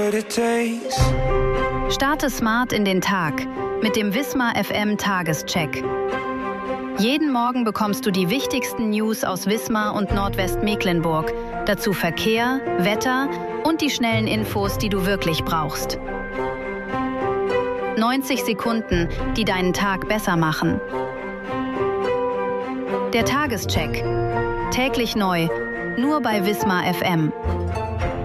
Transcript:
Starte smart in den Tag mit dem Wismar FM Tagescheck. Jeden Morgen bekommst du die wichtigsten News aus Wismar und Nordwestmecklenburg. Dazu Verkehr, Wetter und die schnellen Infos, die du wirklich brauchst. 90 Sekunden, die deinen Tag besser machen. Der Tagescheck. Täglich neu, nur bei Wismar FM.